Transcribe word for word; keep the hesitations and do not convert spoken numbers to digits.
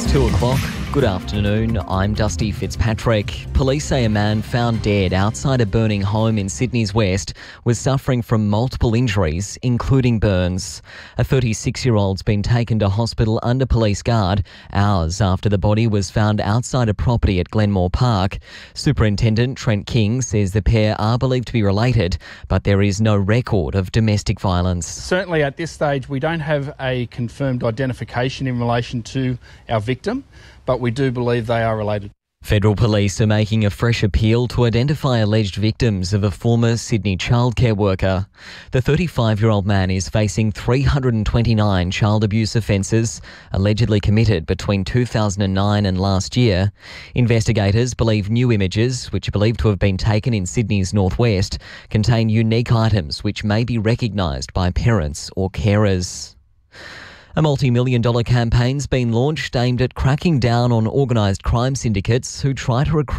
Two o'clock. Good afternoon. I'm Dusty Fitzpatrick. Police say a man found dead outside a burning home in Sydney's West was suffering from multiple injuries, including burns. A thirty-six-year-old's been taken to hospital under police guard hours after the body was found outside a property at Glenmore Park. Superintendent Trent King says the pair are believed to be related, but there is no record of domestic violence. Certainly at this stage we don't have a confirmed identification in relation to our victim, but we do believe they are related. Federal police are making a fresh appeal to identify alleged victims of a former Sydney childcare worker. The thirty-five-year-old man is facing three hundred twenty-nine child abuse offences, allegedly committed between two thousand nine and last year. Investigators believe new images, which are believed to have been taken in Sydney's northwest, contain unique items which may be recognised by parents or carers. A multi-million dollar campaign's been launched aimed at cracking down on organised crime syndicates who try to recruit